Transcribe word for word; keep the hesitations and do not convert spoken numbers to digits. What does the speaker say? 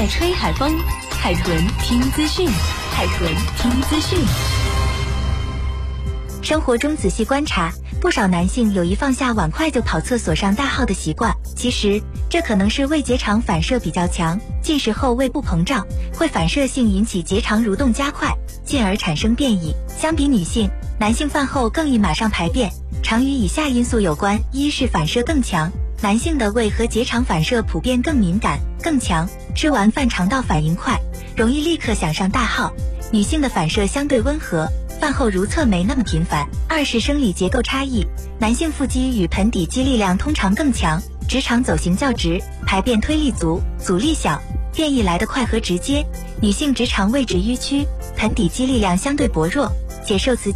夜吹海风，海豚听资讯，海豚听资讯。 生活中仔细观察，不少男性有一放下碗筷就跑厕所上大号的习惯。其实，这可能是胃结肠反射比较强，进食后胃部膨胀，会反射性引起结肠蠕动加快，进而产生便意。相比女性，男性饭后更易马上排便，常与以下因素有关：一是反射更强，男性的胃和结肠反射普遍更敏感、更强，吃完饭肠道反应快，容易立刻想上大号；女性的反射相对温和，饭后如厕没那么频繁。二是生理结构差异，男性腹肌与盆底肌力量通常更强，直肠走行较直，排便推力足，阻力小，便意来得快和直接；女性直肠位置迂曲，盆底肌力量相对薄弱，且受此